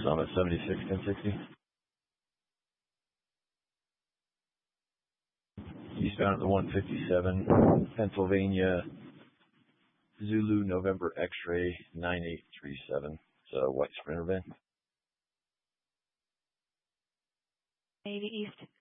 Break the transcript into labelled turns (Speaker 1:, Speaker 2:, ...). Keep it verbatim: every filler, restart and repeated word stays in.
Speaker 1: I'm at seventy-six, ten sixty. Eastbound at the one fifty-seven, Pennsylvania, Zulu, November, X-ray, nine eight three seven. It's a white Sprinter van.
Speaker 2: eighty East